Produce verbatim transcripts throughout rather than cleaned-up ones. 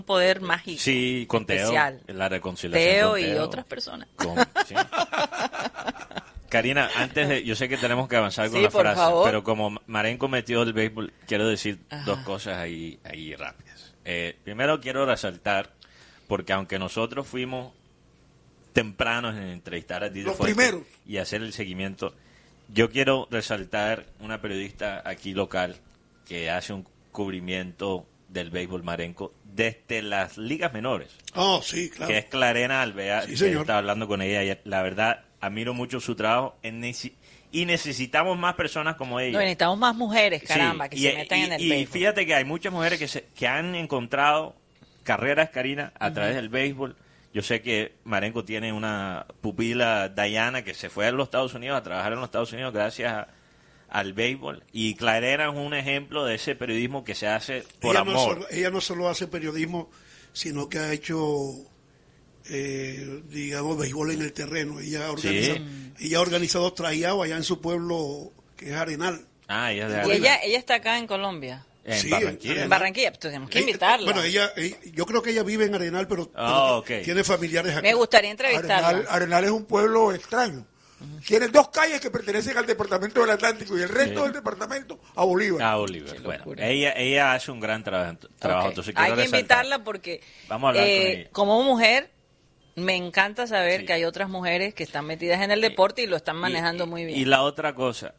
poder mágico. Sí, con Teo, especial. la reconciliación Teo con y Teo. otras personas. Con- sí. Karina, antes de, yo sé que tenemos que avanzar con Sí, la por frase, favor. pero como Marenco metió el béisbol, quiero decir Ajá. dos cosas ahí, ahí rápidas. Eh, primero quiero resaltar, porque aunque nosotros fuimos tempranos en entrevistar a Tito Los Fuentes primeros. y hacer el seguimiento, yo quiero resaltar una periodista aquí local que hace un cubrimiento del béisbol marenco desde las ligas menores, Oh, sí, claro. que es Clarena Alvear, Sí, que señor. estaba hablando con ella ayer. La verdad, admiro mucho su trabajo en nece- y necesitamos más personas como ella. No, necesitamos más mujeres, caramba, Sí, que y, se metan y- en el y béisbol. fíjate que hay muchas mujeres que, se, que han encontrado carreras, Karina, a través del béisbol. Yo sé que Marenco tiene una pupila, Dayana, que se fue a los Estados Unidos a trabajar en los Estados Unidos gracias a- al béisbol. Y Clarena es un ejemplo de ese periodismo que se hace por ella, no amor. solo, ella no solo hace periodismo, sino que ha hecho, eh, digamos, béisbol en el terreno. Ella ha organizado, ella ha organizado tryout allá en su pueblo, que es Arenal. Ah, ella es de Y Arena. ella, ella está acá en Colombia, En Sí, Barranquilla. en Barranquilla, pues tenemos que Ella- invitarla. bueno, ella, ella- yo creo que ella vive en Arenal, pero, Ah, pero ok. tiene familiares acá. Me gustaría entrevistarla. Arenal, Arenal es un pueblo extraño. Tiene dos calles que pertenecen al departamento del Atlántico y el resto Sí. del departamento a Bolívar. Ah, Oliver. Qué Bueno, locura. ella, ella hace un gran trabajo. trabajo Ok. entonces Hay quiero que resaltar. invitarla porque Vamos a hablar eh, con ella. como mujer me encanta saber Sí. que hay otras mujeres que están metidas en el deporte y lo están manejando Y- muy y- bien. Y la otra cosa,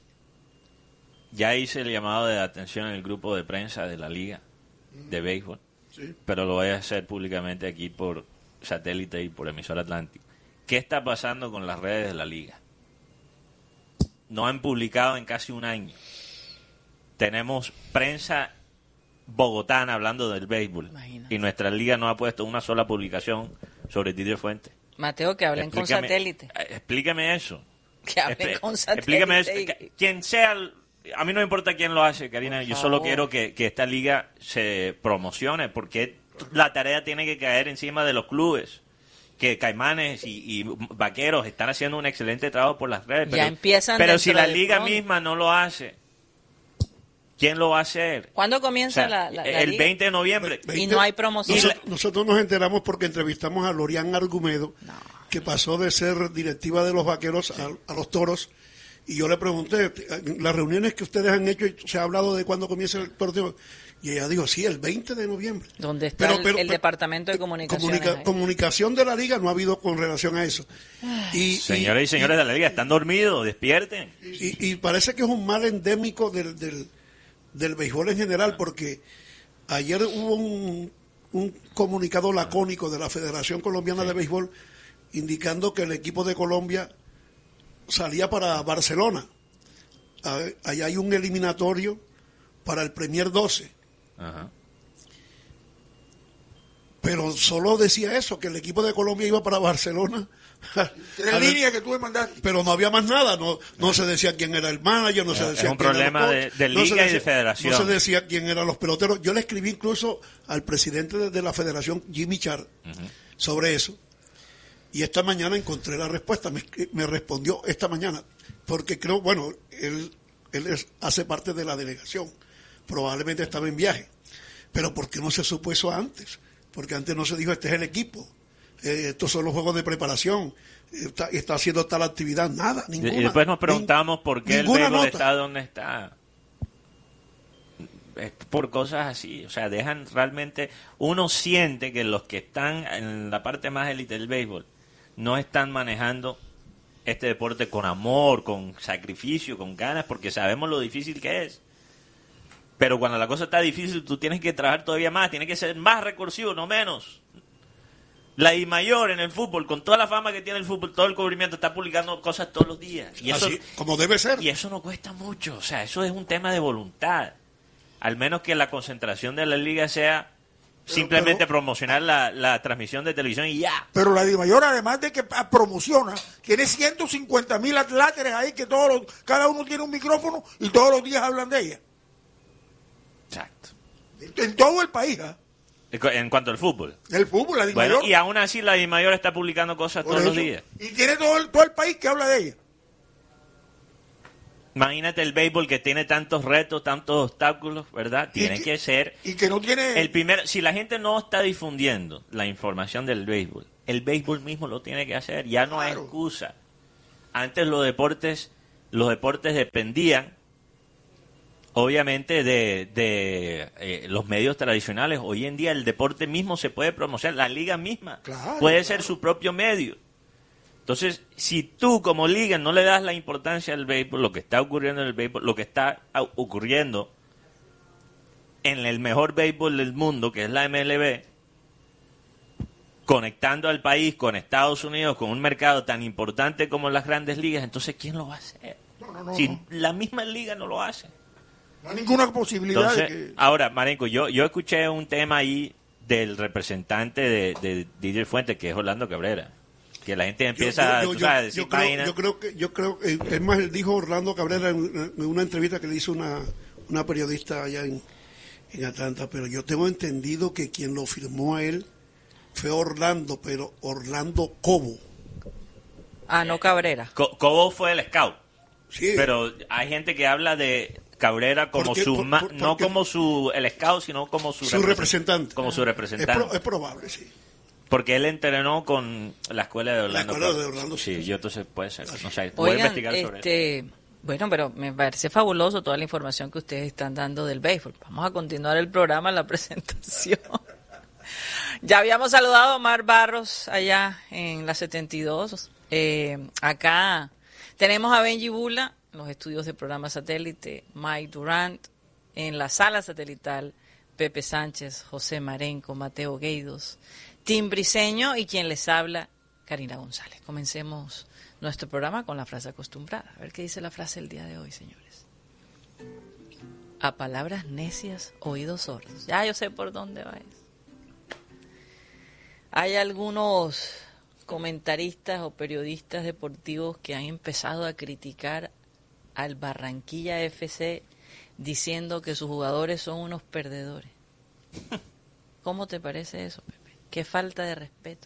ya hice el llamado de atención en el grupo de prensa de la liga de béisbol, Sí. pero lo voy a hacer públicamente aquí por satélite y por emisora Atlántico. ¿Qué está pasando con las redes de la liga? No han publicado en casi un año. Tenemos prensa bogotana hablando del béisbol Imagínate. y nuestra liga no ha puesto una sola publicación sobre Tito Fuentes. Mateo, que hablen con Explícame- satélite. eh, Explícame eso. Que hablen Expli- con satélite. Explícame eso. y- Que- Quien sea, el- a mí no me importa quién lo hace, Karina. Por Yo solo favor. quiero que, que esta liga se promocione, porque la tarea tiene que caer encima de los clubes. Que Caimanes y, y Vaqueros están haciendo un excelente trabajo por las redes. Ya Pero, empiezan pero dentro si la de liga pronto. misma no lo hace, ¿quién lo va a hacer? ¿Cuándo O comienza sea, la, la- la el liga? veinte de noviembre. Y no hay promoción. Nosotros, nosotros nos enteramos porque entrevistamos a Lorian Argumedo, que pasó de ser directiva de los Vaqueros a, a los Toros, y yo le pregunté, en las reuniones que ustedes han hecho, se ha hablado de cuándo comienza el torneo, y ella dijo, sí, el veinte de noviembre. ¿Dónde está Pero- el, pero- el pero- departamento de comunicaciones? Comunica- ahí? comunicación de la liga no ha habido con relación a eso. Y, Señores y señores de la liga, están dormidos, despierten. Y, y parece que es un mal endémico del, del, del béisbol en general, porque ayer hubo un, un comunicado lacónico de la Federación Colombiana de Béisbol indicando que el equipo de Colombia salía para Barcelona. Ah, Allá hay un eliminatorio para el Premier doce, Ajá. pero solo decía eso, que el equipo de Colombia iba para Barcelona. Tres A ver, líneas que tú me mandaste. pero no había más nada, no no se decía quién era el manager, no se Es decía un quién era problema el de- coach, de no se liga y de decía- federación. No se decía quién eran los peloteros. Yo le escribí incluso al presidente de, de la federación, Jimmy Char, sobre eso. Y esta mañana encontré la respuesta, me, escri- me respondió esta mañana, porque creo, bueno, él, él es- hace parte de la delegación, probablemente estaba en viaje. Pero ¿por qué no se supo eso antes? Porque antes no se dijo, este es el equipo, eh, estos son los juegos de preparación, está, está haciendo tal actividad, nada, Y- ninguna. y después nos nin- preguntamos por qué el ninguna béisbol nota. está donde está. Es por cosas así, o sea, dejan realmente, uno siente que los que están en la parte más élite del béisbol no están manejando este deporte con amor, con sacrificio, con ganas, porque sabemos lo difícil que es. Pero cuando la cosa está difícil, tú tienes que trabajar todavía más, tienes que ser más recursivo, no menos. La I mayor en el fútbol, con toda la fama que tiene el fútbol, todo el cubrimiento, está publicando cosas todos los días. Y eso, Así, como debe ser. y eso no cuesta mucho, o sea, eso es un tema de voluntad. Al menos que la concentración de la liga sea simplemente pero- promocionar la, la transmisión de televisión y ya. Pero la Dimayor, además de que ah, promociona, tiene ciento cincuenta mil atláteres ahí que todos los- cada uno tiene un micrófono y todos los días hablan de ella. Exacto. En todo el país, ¿ah? En cuanto al fútbol. El fútbol, la Dimayor. Bueno, y aún así la I mayor está publicando cosas por todos los eso. días. Y tiene todo el, todo el país que habla de ella. Imagínate el béisbol que tiene tantos retos, tantos obstáculos, ¿verdad? Tiene que, que ser... Y que no tiene... El primer, si la gente no está difundiendo la información del béisbol, el béisbol mismo lo tiene que hacer. Ya no hay Claro. excusa. Antes los deportes, los deportes dependían, obviamente, de, de eh, los medios tradicionales. Hoy en día el deporte mismo se puede promocionar. La liga misma Claro, puede claro. ser su propio medio. Entonces, si tú como liga no le das la importancia al béisbol, lo que está ocurriendo en el béisbol, lo que está au- ocurriendo en el mejor béisbol del mundo, que es la M L B, conectando al país con Estados Unidos, con un mercado tan importante como las grandes ligas, entonces ¿quién lo va a hacer? No, no, no, si no. la misma liga no lo hace. No hay ninguna posibilidad Entonces, de que... ahora, Marenco, yo, yo escuché un tema ahí del representante de, de D J Fuentes, que es Orlando Cabrera, que la gente empieza Yo- yo- tú yo- sabes, a yo decir creo, vainas. yo creo que, yo creo que, es más, él dijo Orlando Cabrera en una, en una entrevista que le hizo una, una periodista allá en, en Atlanta, pero yo tengo entendido que quien lo firmó a él fue Orlando, pero Orlando Cobo. Ah, no Cabrera. Co- Cobo fue el scout, Sí, pero hay gente que habla de Cabrera como ¿Por qué? su Por- ma- por- no porque- como su el scout, sino como su, su representante. como su es, representante, pro- es probable, sí. porque él entrenó con la escuela de Orlando. escuela de Cabrera. Orlando, sí, sí. yo entonces puede ser, no sé, voy a Oigan, investigar sobre eso. este, bueno, pero me parece fabuloso toda la información que ustedes están dando del béisbol. Vamos a continuar el programa, la presentación. Ya habíamos saludado a Omar Barros allá en la setenta y dos. Eh, acá tenemos a Benji Bula en los estudios de programa satélite, Mike Durant en la sala satelital, Pepe Sánchez, José Marenco, Mateo Gueidos, Tim Briceño y quien les habla, Karina González. Comencemos nuestro programa con la frase acostumbrada. A ver qué dice la frase el día de hoy, señores. A palabras necias, oídos sordos. Ya yo sé por dónde va eso. Hay algunos comentaristas o periodistas deportivos que han empezado a criticar al Barranquilla F C diciendo que sus jugadores son unos perdedores. ¿Cómo te parece eso, Pepe? Qué falta de respeto.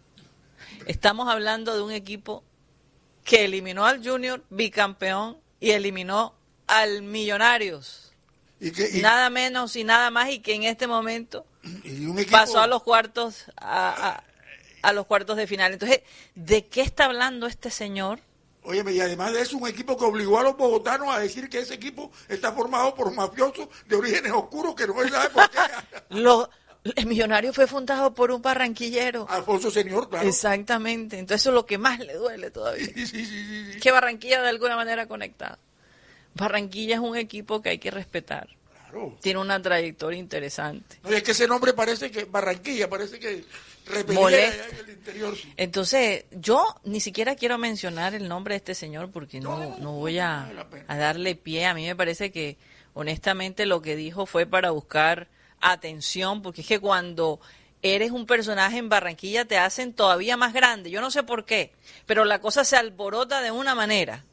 Estamos hablando de un equipo que eliminó al Junior bicampeón y eliminó al Millonarios. Y que, y- Nada menos y nada más, y que en este momento y un equipo- pasó a los cuartos a, a, a los cuartos de final. Entonces, ¿de qué está hablando este señor? Óyeme, y además de eso, un equipo que obligó a los bogotanos a decir que ese equipo está formado por mafiosos de orígenes oscuros que no se sabe por qué. Lo, el Millonario fue fundado por un barranquillero. Alfonso Señor, claro. Exactamente. Entonces, eso es lo que más le duele todavía. Sí, sí, sí, sí, sí. Que Barranquilla de alguna manera conectado. Barranquilla es un equipo que hay que respetar. Claro. Tiene una trayectoria interesante. No, y es que ese nombre parece que Barranquilla, parece que repelía Molesta. allá en el interior. Sí. Entonces, yo ni siquiera quiero mencionar el nombre de este señor porque no, no voy a, vale la pena. a darle pie. A mí me parece que, honestamente, lo que dijo fue para buscar atención, porque es que cuando eres un personaje en Barranquilla te hacen todavía más grande. Yo no sé por qué, pero la cosa se alborota de una manera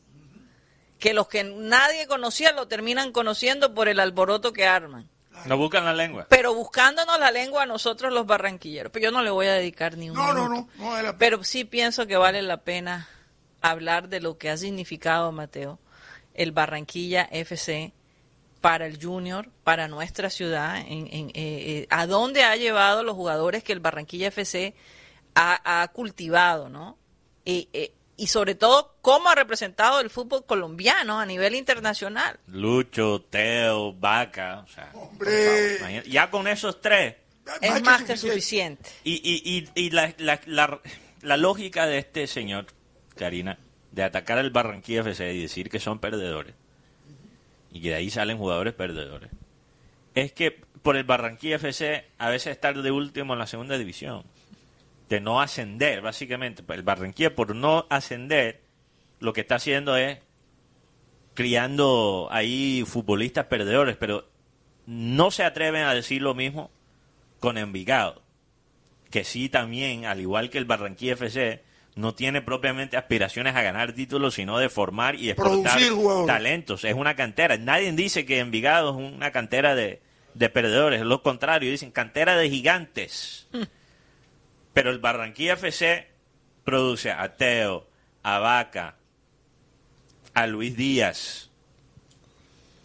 que los que nadie conocía lo terminan conociendo por el alboroto que arman. No buscan la lengua. Pero buscándonos la lengua a nosotros los barranquilleros. Pero yo no le voy a dedicar ni un No, no, minuto. no, no vale la pena. Pero sí pienso que vale la pena hablar de lo que ha significado, Mateo, el Barranquilla F C para el Junior, para nuestra ciudad, en, en, eh, eh, a dónde ha llevado los jugadores que el Barranquilla F C ha, ha cultivado, ¿no? Y, eh, y sobre todo, cómo ha representado el fútbol colombiano a nivel internacional. Lucho, Teo, Vaca, o sea, Hombre. por favor, imagínate. Ya con esos tres. Es más que suficiente. Y, y, y, y la, la, la, la lógica de este señor, Karina, de atacar al Barranquilla F C y decir que son perdedores, y que de ahí salen jugadores perdedores, es que por el Barranquilla F C a veces estar de último en la segunda división, de no ascender, básicamente. El Barranquilla, por no ascender, lo que está haciendo es criando ahí futbolistas perdedores, pero no se atreven a decir lo mismo con Envigado, que sí también, al igual que el Barranquilla F C, no tiene propiamente aspiraciones a ganar títulos, sino de formar y exportar Producir jugadores. talentos. Es una cantera. Nadie dice que Envigado es una cantera de, de perdedores, es lo contrario, dicen cantera de gigantes. Pero el Barranquilla F C produce a Teo, a Vaca, a Luis Díaz,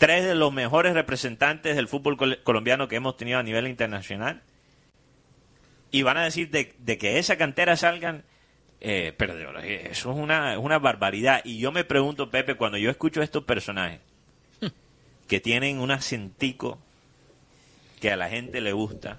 tres de los mejores representantes del fútbol col- colombiano que hemos tenido a nivel internacional, y van a decir de, de que esa cantera salgan eh, perdedores. Eso es una, es una barbaridad. Y yo me pregunto, Pepe, cuando yo escucho a estos personajes que tienen un acentico que a la gente le gusta,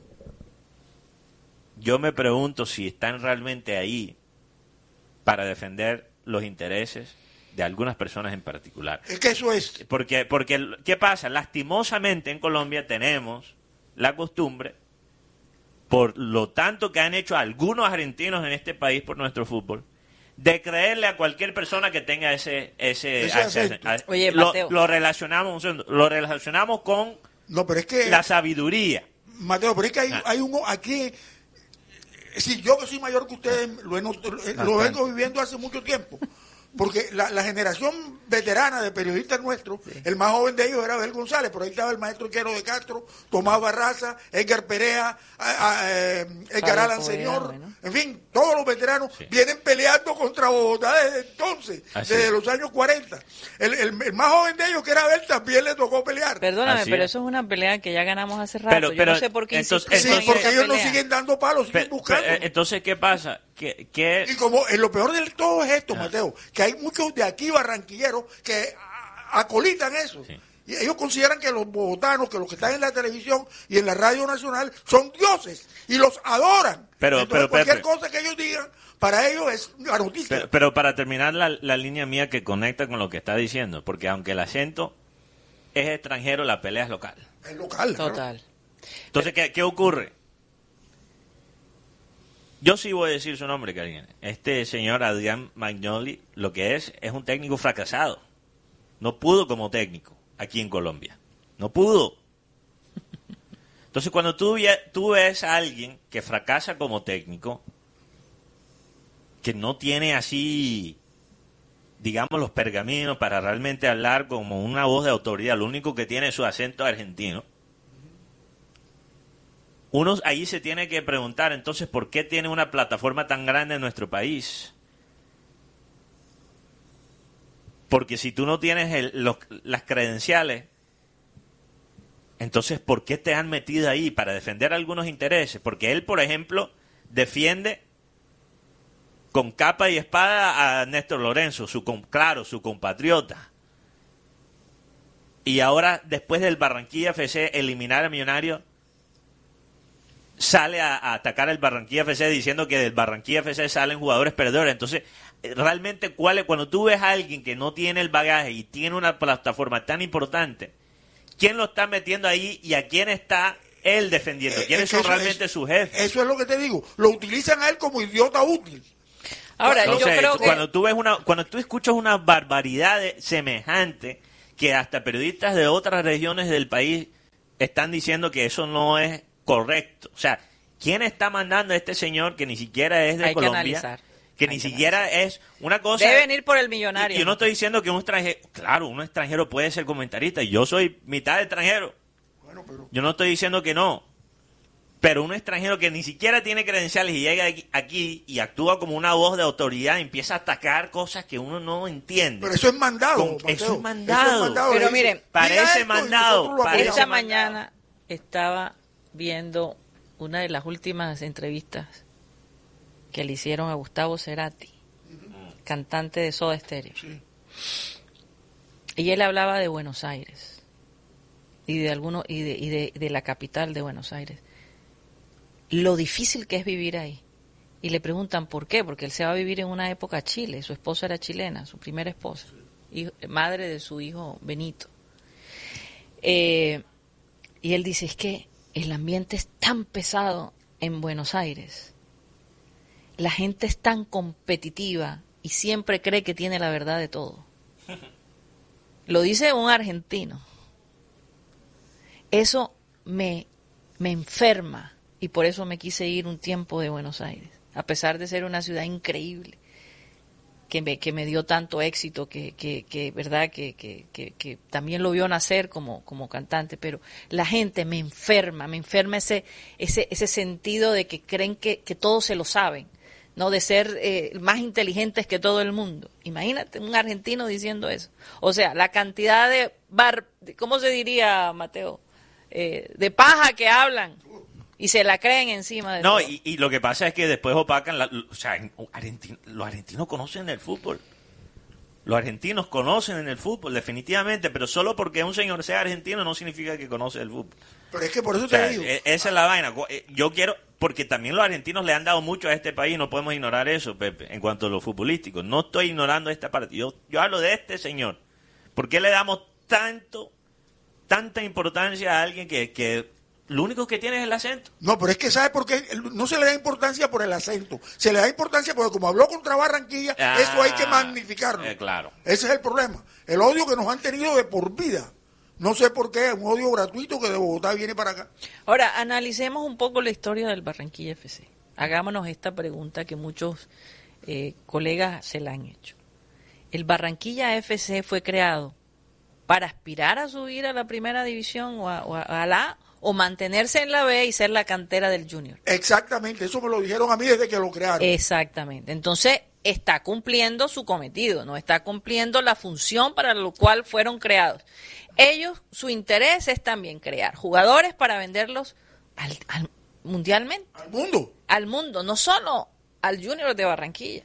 yo me pregunto si están realmente ahí para defender los intereses de algunas personas en particular. Es que eso es. Porque, porque ¿qué pasa? Lastimosamente en Colombia tenemos la costumbre, por lo tanto que han hecho algunos argentinos en este país por nuestro fútbol, de creerle a cualquier persona que tenga ese ese, Ese ese- acento. a- Oye, lo, Mateo. lo relacionamos un segundo, lo relacionamos con No, pero es que, la sabiduría. Mateo, pero es que hay, Ah. hay un, aquí, si yo que soy mayor que ustedes, lo, he not- lo- lo vengo viviendo hace mucho tiempo. Porque la, la generación veterana de periodistas nuestros, el más joven de ellos era Abel González, por ahí estaba el maestro Quero de Castro, Tomás Barraza, Edgar Perea, a- a- eh, Edgar Fabio Alan Poveda, Señor, bueno. en fin, todos los veteranos Sí. vienen peleando contra Bogotá desde entonces, Así desde es. los años cuarenta. El, el- el más joven de ellos, que era Abel, también le tocó pelear. Perdóname, Así pero es. eso es una pelea que ya ganamos hace rato. Pero- Yo pero, no sé por qué entonces- insisten Sí, en porque esa ellos no pelea. siguen dando palos, siguen Pe- buscando. pe- entonces, ¿qué pasa? Que, que Y como en lo peor de todo es esto, Mateo, que hay muchos de aquí barranquilleros que a- acolitan eso. Sí. Y ellos consideran que los bogotanos, que los que están en la televisión y en la radio nacional son dioses y los adoran. Pero- Entonces, pero, cualquier Pepe. cosa que ellos digan, para ellos es la noticia. Pero, pero para terminar la, la línea mía que conecta con lo que está diciendo, porque aunque el acento es extranjero, la pelea es local. es local. claro. Total. Entonces, ¿qué, qué ocurre? Yo sí voy a decir su nombre, Karina. Este señor Adrián Magnoli, lo que es, es un técnico fracasado. No pudo como técnico aquí en Colombia. No pudo. Entonces, cuando tú, ve- tú ves a alguien que fracasa como técnico, que no tiene así, digamos, los pergaminos para realmente hablar como una voz de autoridad, lo único que tiene es su acento argentino, uno ahí se tiene que preguntar, entonces, ¿por qué tiene una plataforma tan grande en nuestro país? Porque si tú no tienes el- los- las credenciales, entonces, ¿por qué te han metido ahí? Para defender algunos intereses. Porque él, por ejemplo, defiende con capa y espada a Néstor Lorenzo, su com- claro, su compatriota. Y ahora, después del Barranquilla F C eliminar a Millonarios, sale a, a atacar al Barranquilla F C diciendo que del Barranquilla F C salen jugadores perdedores. Entonces, eh, realmente, ¿cuál es? Cuando tú ves a alguien que no tiene el bagaje y tiene una plataforma tan importante, ¿quién lo está metiendo ahí y a quién está él defendiendo? Eh, ¿Quiénes es que son eso- realmente eso- sus jefes? Eso es lo que te digo. Lo utilizan a él como idiota útil. Ahora, Entonces, yo creo que... cuando tú ves una, cuando tú escuchas una barbaridad de- semejante, que hasta periodistas de otras regiones del país están diciendo que eso no es correcto. O sea, ¿quién está mandando a este señor que ni siquiera es de Hay que Colombia? analizar. Que Hay ni que siquiera es una cosa. Debe venir por el millonario. Y yo no estoy diciendo que un extranjero, claro, un extranjero puede ser comentarista. Yo soy mitad extranjero. Bueno, pero Yo no estoy diciendo que no. Pero un extranjero que ni siquiera tiene credenciales y llega aquí, aquí y actúa como una voz de autoridad y empieza a atacar cosas que uno no entiende. Pero eso es mandado. Con- Mateo. eso es mandado. Pero Dice, miren, diga parece esto y mandado, nosotros lo parece Esta apoyamos. mandado. mañana estaba viendo una de las últimas entrevistas que le hicieron a Gustavo Cerati, cantante de Soda Stereo. Sí. Y él hablaba de Buenos Aires y de alguno y de, y de, de la capital de Buenos Aires. Lo difícil que es vivir ahí. Y le preguntan por qué, porque él se va a vivir en una época a Chile. Su esposa era chilena, su primera esposa, hijo- madre de su hijo Benito. Eh, y él dice, es que el ambiente es tan pesado en Buenos Aires. La gente es tan competitiva y siempre cree que tiene la verdad de todo. Lo dice un argentino. Eso me, me enferma y por eso me quise ir un tiempo de Buenos Aires, a pesar de ser una ciudad increíble, que me, que me dio tanto éxito, que, que, que verdad, que, que, que, que también lo vio nacer como, como cantante, pero la gente me enferma, me enferma ese, ese, ese sentido de que creen que, que todo se lo saben. no de ser eh, más inteligentes que todo el mundo. Imagínate un argentino diciendo eso. O sea, la cantidad de bar, ¿cómo se diría, Mateo? Eh, de paja que hablan y se la creen encima de no, todo. y, y lo que pasa es que después opacan, la, o sea, argentino, los argentinos conocen el fútbol. Los argentinos conocen en el fútbol, definitivamente, pero solo porque un señor sea argentino no significa que conoce el fútbol. Pero es que por eso O sea, te digo. e- esa es la vaina. Yo quiero, porque también los argentinos le han dado mucho a este país, no podemos ignorar eso, Pepe, en cuanto a lo futbolístico. No estoy ignorando esta parte. Yo, yo hablo de este señor. ¿Por qué le damos tanto, tanta importancia a alguien que, que lo único que tiene es el acento? No, pero es que ¿sabe por qué? No se le da importancia por el acento. Se le da importancia porque como habló contra Barranquilla, Ah, eso hay que magnificarlo. eh, claro. Ese es el problema. El odio que nos han tenido de por vida. No sé por qué, un odio gratuito que de Bogotá viene para acá. Ahora, analicemos un poco la historia del Barranquilla F C. Hagámonos esta pregunta que muchos eh, colegas se la han hecho. ¿El Barranquilla F C fue creado para aspirar a subir a la primera división o a, o a, a la A, o mantenerse en la B y ser la cantera del Junior? Exactamente, eso me lo dijeron a mí desde que lo crearon. Exactamente. Entonces, está cumpliendo su cometido, no está cumpliendo la función para la cual fueron creados. Ellos, su interés es también crear jugadores para venderlos al, al- mundialmente, Al mundo. al mundo, no solo al Junior de Barranquilla.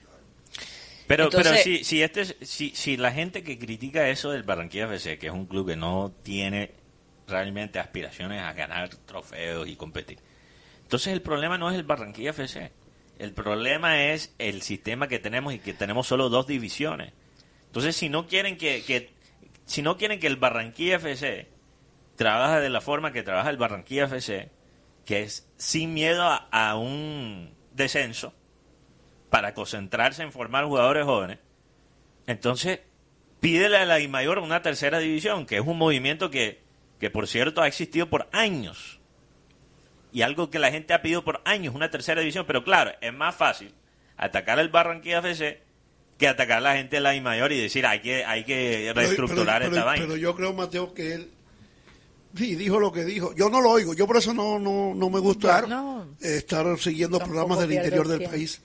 Pero, Entonces- pero si, si, este, es- si, si la gente que critica eso del Barranquilla F C, que es un club que no tiene realmente aspiraciones a ganar trofeos y competir, entonces el problema no es el Barranquilla F C. El problema es el sistema que tenemos y que tenemos solo dos divisiones. Entonces, si no quieren que, que si no quieren que el Barranquilla F C trabaje de la forma que trabaja el Barranquilla F C, que es sin miedo a, a un descenso, para concentrarse en formar jugadores jóvenes, entonces pídele a la DIMAYOR una tercera división, que es un movimiento que, que por cierto ha existido por años. Y algo que la gente ha pedido por años, una tercera división. Pero claro, es más fácil atacar al Barranquilla F C que atacar a la gente de la DIMAYOR y decir hay que hay que Pero- reestructurar pero, esta pero, vaina. pero yo creo, Mateo, que él sí dijo lo que dijo. Yo no lo oigo, yo por eso no no, no me gusta Claro. No. eh, estar siguiendo Tampoco programas del pierde interior el del tiempo. país.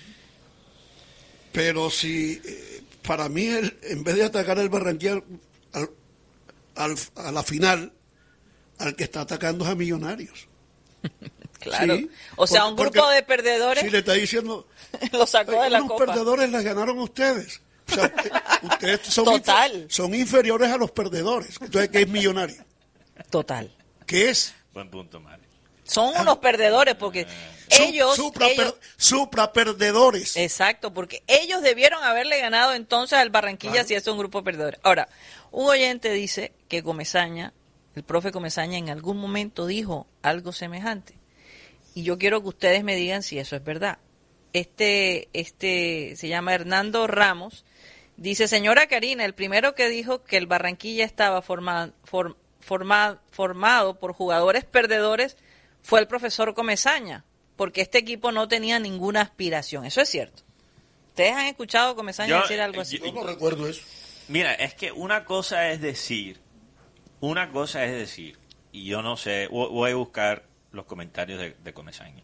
Pero si, eh, para mí, él, en vez de atacar el Barranquilla al, al- a la final, al que está atacando es a Millonarios. Claro. Sí, O sea, por- un grupo porque de perdedores Si le está diciendo, lo sacó de la los copa. perdedores les ganaron a ustedes. O sea, usted- ustedes son, Total. infer- son inferiores a los perdedores. Entonces, ¿qué es Millonario? Total. ¿Qué es? Buen punto, Mario. Son unos perdedores porque Su- ellos, supra, ellos per- supraperdedores. exacto, porque ellos debieron haberle ganado entonces al Barranquilla Claro. si es un grupo perdedor. Ahora, un oyente dice que Comesaña, el profe Comesaña en algún momento dijo algo semejante. Y yo quiero que ustedes me digan si eso es verdad. Este, este se llama Hernando Ramos. Dice, señora Karina, el primero que dijo que el Barranquilla estaba forma- for- forma- formado por jugadores perdedores fue el profesor Comesaña, porque este equipo no tenía ninguna aspiración. Eso es cierto. ¿Ustedes han escuchado a Comesaña Yo- decir algo así? yo- Yo no recuerdo eso. Mira, es que una cosa es decir, una cosa es decir, y yo no sé, vo- voy a buscar los comentarios de, de Comesaña.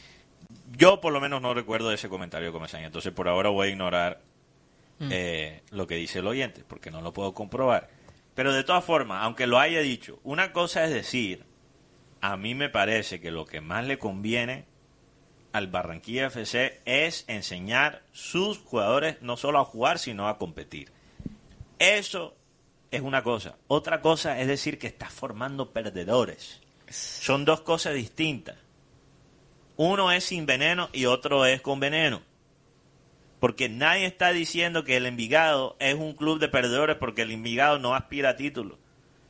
Yo por lo menos no recuerdo ese comentario de Comesaña, entonces por ahora voy a ignorar eh, lo que dice el oyente, porque no lo puedo comprobar. Pero de todas formas, aunque lo haya dicho, una cosa es decir, a mí me parece que lo que más le conviene al Barranquilla F C es enseñar sus jugadores no solo a jugar, sino a competir. Eso es una cosa. Otra cosa es decir que está formando perdedores. Son dos cosas distintas. Uno es sin veneno y otro es con veneno. Porque nadie está diciendo que el Envigado es un club de perdedores porque el Envigado no aspira a títulos.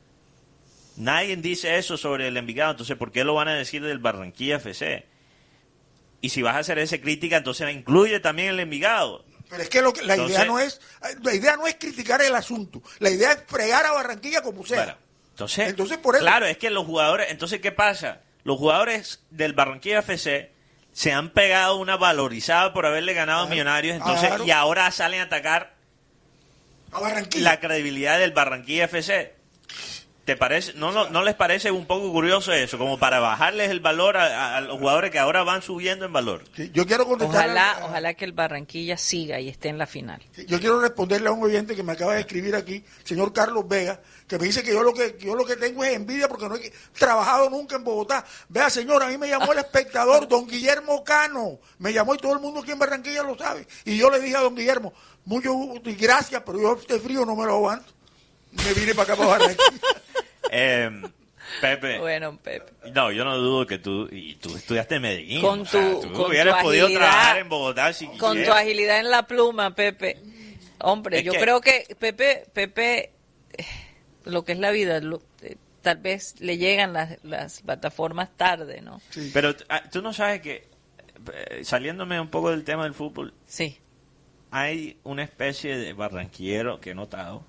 Nadie dice eso sobre el Envigado, entonces ¿por qué lo van a decir del Barranquilla F C? Y si vas a hacer esa crítica, entonces incluye también el Envigado. Pero es que, lo que la Entonces- idea no es la idea no es criticar el asunto. La idea es fregar a Barranquilla como sea. Bueno, entonces, Entonces, por eso- claro, es que los jugadores, entonces, ¿qué pasa? Los jugadores del Barranquilla F C se han pegado una valorizada por haberle ganado a Claro, Millonarios, entonces, claro. y ahora salen a atacar A Barranquilla. la credibilidad del Barranquilla F C. ¿Te parece, no, no, no les parece un poco curioso eso? Como para bajarles el valor a, a los jugadores que ahora van subiendo en valor. Sí, yo quiero contestar. Ojalá, a, ojalá que el Barranquilla siga y esté en la final. Yo quiero responderle a un oyente que me acaba de escribir aquí, señor Carlos Vega, que me dice que yo lo que yo lo que tengo es envidia porque no he trabajado nunca en Bogotá. Vea, señor, a mí me llamó el espectador, don Guillermo Cano. Me llamó y todo el mundo aquí en Barranquilla lo sabe. Y yo le dije a don Guillermo, mucho gusto y gracias, pero yo este frío no me lo aguanto. Me vine para acá para Barranquilla. Eh, Pepe. Bueno, Pepe. No, yo no dudo que tú, y tú estudiaste en Medellín. Con o sea, tu- tú con hubieras tu podido agilidad, trabajar en Bogotá si Con tu quisieras. agilidad en la pluma, Pepe. Hombre, Es yo que- creo que Pepe, Pepe, eh, lo que es la vida, lo- eh, tal vez le llegan las, las plataformas tarde, ¿no? Sí. Pero ah, tú no sabes que, eh, saliéndome un poco del tema del fútbol, Sí. hay una especie de barranquillero que he notado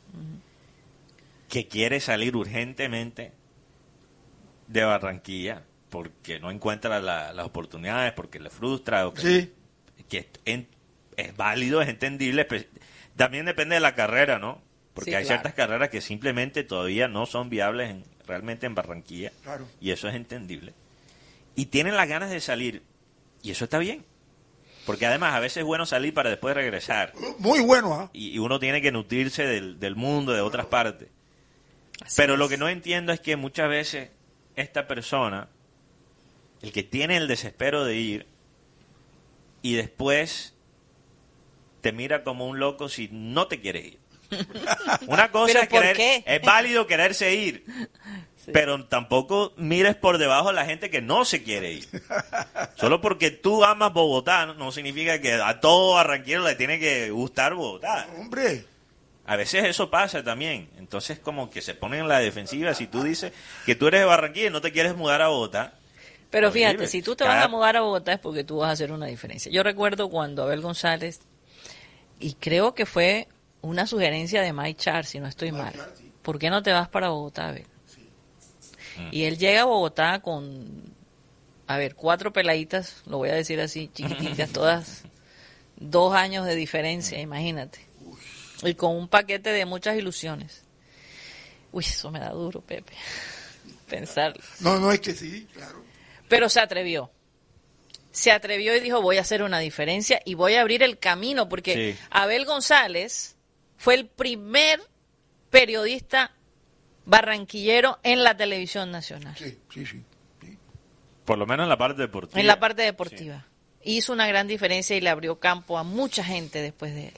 que quiere salir urgentemente de Barranquilla porque no encuentra la- las oportunidades, porque le frustra, o que, Sí. que es, en- es válido, es entendible. Pues, también depende de la carrera, ¿no? Porque Sí, hay claro. ciertas carreras que simplemente todavía no son viables en- realmente en Barranquilla, Claro. y eso es entendible. Y tienen las ganas de salir, y eso está bien. Porque además a veces es bueno salir para después regresar. Muy bueno, ¿ah? Y, y uno tiene que nutrirse del, del mundo, de otras partes. Así Pero es. lo que no entiendo es que muchas veces esta persona, el que tiene el desespero de ir, y después te mira como un loco si no te quieres ir. Una cosa ¿Pero es por querer, qué? es válido quererse ir, Sí. pero tampoco mires por debajo a la gente que no se quiere ir. Solo porque tú amas Bogotá no significa que a todo barranquero le tiene que gustar Bogotá. Hombre. A veces eso pasa también. Entonces como que se ponen en la defensiva. Si tú dices que tú eres de Barranquilla y no te quieres mudar a Bogotá. Pero Horrible. fíjate, si tú te Cada- vas a mudar a Bogotá es porque tú vas a hacer una diferencia. Yo recuerdo cuando Abel González, y creo que fue una sugerencia de Mike Char, si no estoy mal, ¿por qué no te vas para Bogotá, Abel? Mm. Y él llega a Bogotá con, a ver, cuatro peladitas, lo voy a decir así, chiquititas, todas, dos años de diferencia, imagínate. Y con un paquete de muchas ilusiones. Uy, eso me da duro, Pepe, pensarlo. No, no, es que sí, claro. Pero se atrevió. Se atrevió y dijo, voy a hacer una diferencia y voy a abrir el camino, porque Sí. Abel González fue el primer periodista barranquillero en la televisión nacional, Sí, sí, sí. sí. Por lo menos en la parte deportiva. en la parte deportiva. Hizo una gran diferencia y le abrió campo a mucha gente después de él.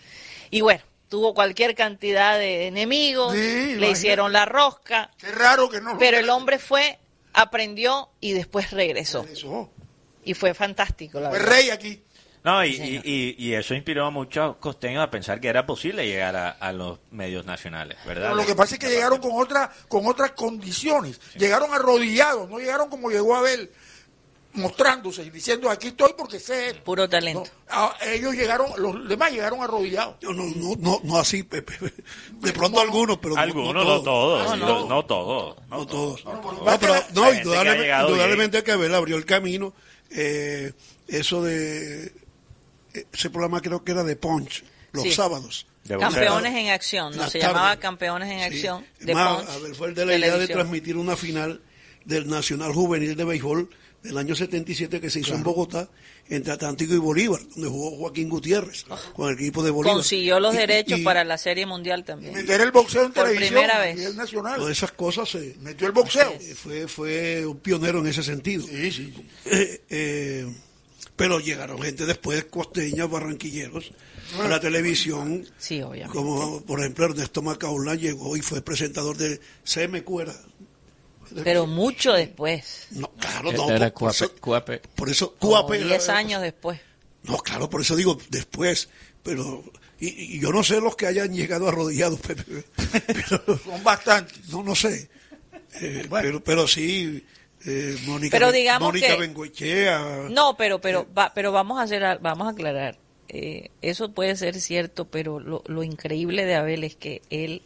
Y bueno, tuvo cualquier cantidad de enemigos, Sí, le imagínate. hicieron la rosca, Qué raro que no lo pero el hombre fue, aprendió y después regresó. Eso. Y fue fantástico, la Fue verdad. rey aquí. No, y, Sí, señor. y, y, y eso inspiró a muchos costeños a pensar que era posible llegar a, a los medios nacionales, ¿verdad? Pero lo que pasa es que llegaron con otra, con otras condiciones. Llegaron arrodillados, no llegaron como llegó Abel, mostrándose y diciendo aquí estoy porque sé. Puro talento. No, a- ellos llegaron, los demás llegaron arrodillados. No, no, no, no, no así, Pepe. De pronto algunos, pero no- Algunos, no, no todos. todos, No, no, no. no todos. No, No todos. todos. no, No, no, pero hay no, gente que ha indudablemente, llegado indudablemente que Abel abrió el camino. Eh, eso de eh, ese programa creo que era de Punch, los Sí. sábados. De Campeones en acción, ¿no? La Se tarde. llamaba Campeones en Sí. acción. Es De más, Punch, Abel fue el de la idea de televisión. transmitir una final del Nacional Juvenil de Béisbol del año setenta y siete que se hizo en Bogotá entre Atlántico y Bolívar, donde jugó Joaquín Gutiérrez con el equipo de Bolívar. Consiguió los Y- derechos y para la Serie Mundial también. Meter el boxeo en Por televisión. primera a vez. nivel nacional. todas esas cosas se, Metió el boxeo. Así eh, fue, fue un pionero en ese sentido. Sí, sí. sí. Eh, eh, pero llegaron gente después, costeños, barranquilleros, a la televisión, Sí, obviamente. como por ejemplo Ernesto Macaulay llegó y fue presentador de C M Cuera. Pero mucho después. No, claro, Este no, era por, por Cuape, eso, Cuape. por eso Como Cuape era- diez años después. No, claro, por eso digo después, pero y, y yo no sé los que hayan llegado arrodillados, Pepe, pero Son bastantes. no, no sé, Eh, pero, pero sí, eh, Mónica, Pero digamos Mónica que- Bengoechea, No, pero pero va- pero vamos a hacer a- vamos a aclarar. Eh, eso puede ser cierto, pero lo, lo increíble de Abel es que él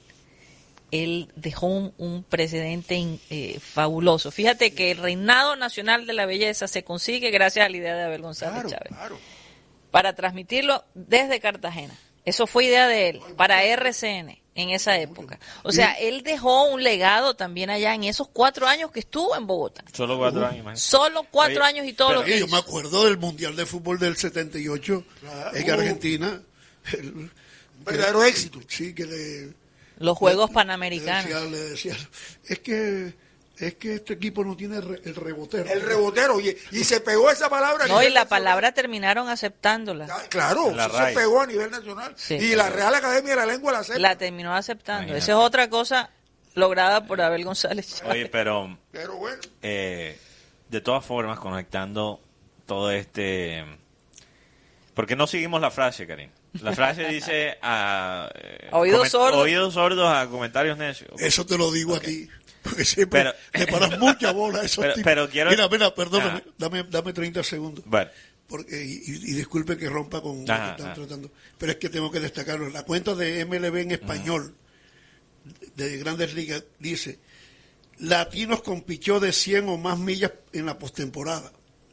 él dejó un, un precedente in- eh, fabuloso. Fíjate que el reinado nacional de la belleza se consigue gracias a la idea de Abel González Claro, Chávez claro. para transmitirlo desde Cartagena. Eso fue idea de él para R C N en esa época. O sea, él dejó un legado también allá en esos cuatro años que estuvo en Bogotá. Solo cuatro uh, años, imagínate. Solo cuatro Oye, años y todo pero, lo que Yo hizo. me acuerdo del Mundial de Fútbol del setenta y ocho claro. en Argentina. El, verdadero que, éxito. Sí, que le... Los Juegos le, Panamericanos. Le decía, le decía, es que... Es que este equipo no tiene re, el rebotero. El rebotero, y, y se pegó esa palabra. No, y la palabra terminaron aceptándola. Claro, sí se pegó a nivel nacional. Sí, y la Real Academia de la Lengua la acepta. La terminó aceptando. Imagínate. Esa es otra cosa lograda por Abel González Chávez. Oye, pero, pero bueno. eh, de todas formas, conectando todo este... ¿Por qué no seguimos la frase, Karim? La frase dice a... Eh, oídos sordos. Oídos sordos a comentarios necios. Eso te lo digo okay. a ti. Porque siempre pero, le paras mucha bola a esos pero, tipos. Pero quiero... Mira, mira, perdóname, ah. dame, dame treinta segundos. Bueno. Porque, y, y disculpe que rompa con ajá, lo que están ajá. tratando. Pero es que tengo que destacarlo. La cuenta de M L B en español, uh-huh. de Grandes Ligas, dice, Latinos compitió de cien o más millas en la postemporada.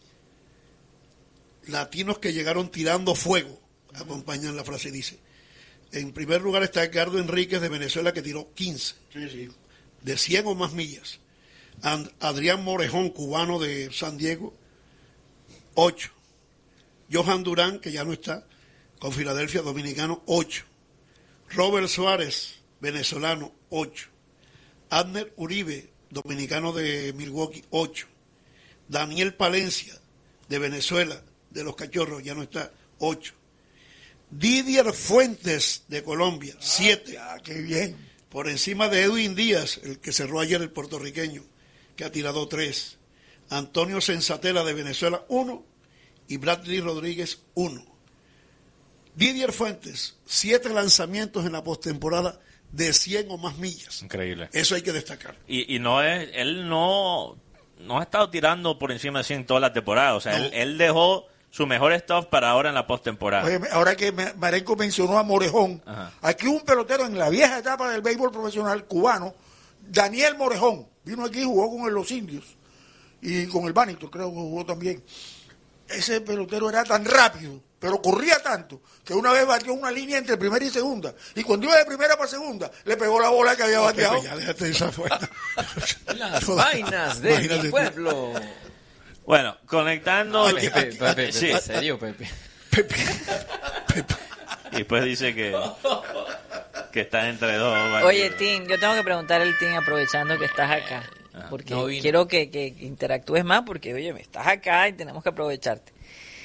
Latinos que llegaron tirando fuego, acompañan la frase, dice. En primer lugar está Edgardo Enríquez de Venezuela, que tiró quince. Sí, sí. De cien o más millas. And Adrián Morejón, cubano de San Diego, ocho. Johan Durán, que ya no está, con Filadelfia, dominicano, ocho. Robert Suárez, venezolano, ocho. Abner Uribe, dominicano de Milwaukee, ocho. Daniel Palencia, de Venezuela, de los Cachorros, ya no está, ocho. Didier Fuentes, de Colombia, siete. Ah, qué bien. Por encima de Edwin Díaz, el que cerró ayer el puertorriqueño, que ha tirado tres. Antonio Sensatela de Venezuela, uno. Y Bradley Rodríguez, uno. Didier Fuentes, siete lanzamientos en la postemporada de cien o más millas. Increíble. Eso hay que destacar. Y, y no es, él no, no ha estado tirando por encima de cien toda la temporada. O sea, no. él, él dejó su mejor stuff para ahora en la postemporada. Oye, ahora que Marenco mencionó a Morejón, ajá. Aquí un pelotero en la vieja etapa del béisbol profesional cubano, Daniel Morejón, vino aquí y jugó con los Indios y con el Banito, creo que jugó también. Ese pelotero era tan rápido, pero corría tanto, que una vez batió una línea entre primera y segunda, y cuando iba de primera para segunda, le pegó la bola que había no, bateado. Pepe, ya déjate esa fuerza. Las vainas de mi pueblo. Bueno, conectando... Pepe, Pepe, Pepe, sí. ¿En serio, Pepe? Pepe, Pepe. Y después dice que, que está entre dos. Oye, Tim, yo tengo que preguntar al Tim, aprovechando que estás acá, porque no quiero que, que interactúes más, porque, oye, estás acá y tenemos que aprovecharte.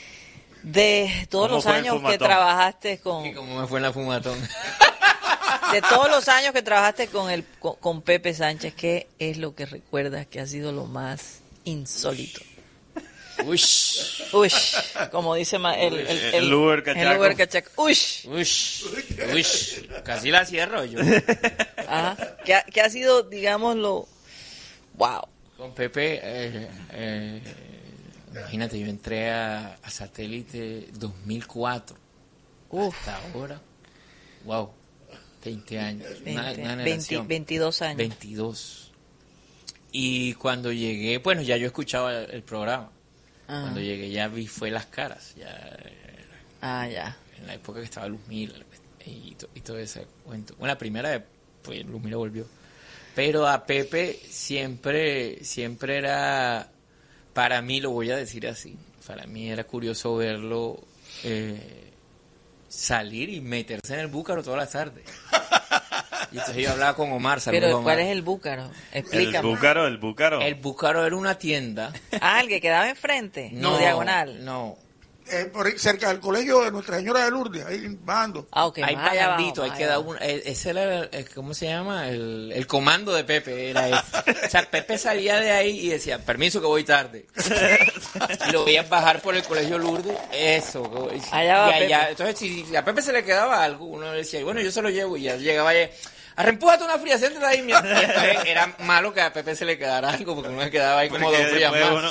De todos los años que trabajaste con... ¿Y cómo me fue en la fumatón? De todos los años que trabajaste con, el, con, con Pepe Sánchez, ¿qué es lo que recuerdas que ha sido lo más insólito? Ush. Ush, como dice ma, el, el, el, el Uber Cachaco. Ush. Ush. Ush. Casi la cierro yo. Ajá. ¿Qué ha, qué ha sido, digámoslo, wow? Con Pepe, eh, eh, imagínate, yo entré a, a Satélite dos mil cuatro. Uf. Hasta ahora. Wow. veinte años. veinte, una, una veinte, veintidós años. veintidós. Y cuando llegué, bueno, ya yo escuchaba el, el programa. Ah. Cuando llegué ya vi fue las caras. Ya, ah, ya. En la época que estaba Luz Mila y, to, y todo ese cuento. Bueno, la primera, pues Luz Mila volvió. Pero a Pepe siempre, siempre era, para mí, lo voy a decir así, para mí era curioso verlo eh, salir y meterse en el búcaro todas las tardes. Y entonces yo hablaba con Omar. Pero Omar. ¿cuál es el búcaro? Explícame. El búcaro, el búcaro. El búcaro era una tienda. Ah, el que quedaba enfrente, no, no diagonal. No. Eh, por ahí, cerca del colegio de Nuestra Señora de Lourdes, ahí bajando. Ah, ok. Ahí bajandito, ahí queda un, ese era, el, ¿cómo se llama? El, el comando de Pepe, era ese. O sea, Pepe salía de ahí y decía, permiso que voy tarde. Y lo veían bajar por el colegio Lourdes, eso. Allá va y allá, Pepe. Entonces, si a Pepe se le quedaba algo, uno le decía, bueno, yo se lo llevo, y ya llegaba allá. Arrempújate una fría, siéntate ahí. Y entonces era malo que a Pepe se le quedara algo, porque uno se quedaba ahí como dos frías más. Uno...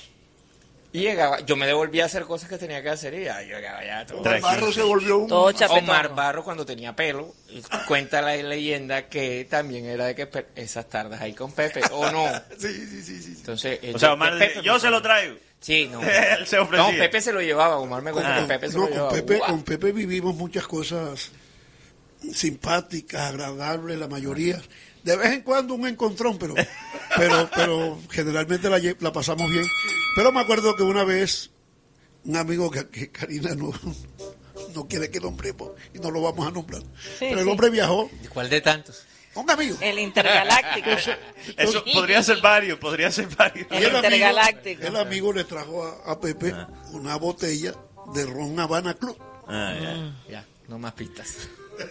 Y llegaba, yo me devolvía a hacer cosas que tenía que hacer y ya, yo llegaba ya todo. Omar Barro se volvió un... Todo chapetón. Omar Barro cuando tenía pelo, cuenta la leyenda que también era de que pe- esas tardes ahí con Pepe, ¿o no? Sí, sí, sí, sí. Entonces, o sea, Omar, Pepe, yo se lo traigo. Sí, no. Él se ofrecía. No, Pepe se lo llevaba, Omar me cuenta que Pepe se no, lo llevaba. Con Pepe, Uah. con Pepe vivimos muchas cosas simpáticas, agradables, la mayoría. De vez en cuando un encontrón, pero pero pero generalmente la, lle- la pasamos bien. Pero me acuerdo que una vez un amigo que, que Karina no, no quiere que nombremos y no lo vamos a nombrar. Sí, pero el sí. hombre viajó, ¿Cuál de tantos? un amigo. El intergaláctico. Eso podría ser varios, podría ser varios. El Y el amigo, intergaláctico. el amigo le trajo a, a Pepe una botella de ron Habana Club. Ah, ya. Ya, no más pistas.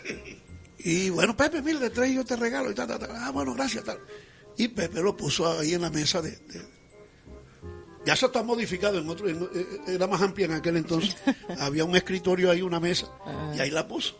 Y bueno, Pepe, mira, le traje yo este regalo y tal, tal, tal. Ah, bueno, gracias, tal. Y Pepe lo puso ahí en la mesa de... de- ya eso está modificado, en otro, en- eh, era más amplia en aquel entonces. Había un escritorio ahí, una mesa, y ahí la puso.